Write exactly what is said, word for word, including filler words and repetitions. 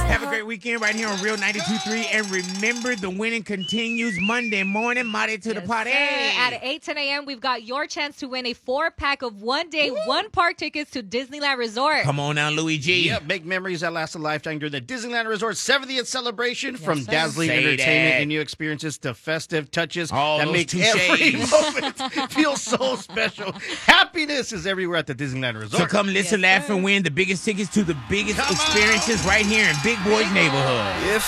Have a great weekend right here on Real ninety-two point three. And remember, the winning continues Monday morning, Monday to Yes, the party. sir. At eight ten a.m., we've got your chance to win a four-pack of one-day, one-park tickets to Disneyland Resort. Come on now, Louis G. Yep, make memories that last a lifetime during the Disneyland Resort seventieth celebration. From sir. dazzling Say entertainment that. and new experiences to festive touches All that those make touches. every moment feel so special. Happiness is everywhere at the Disneyland Resort. So come listen, Yes, laugh, sir. and win the biggest tickets to the biggest Come on. experiences right here in Big Boys neighborhood. If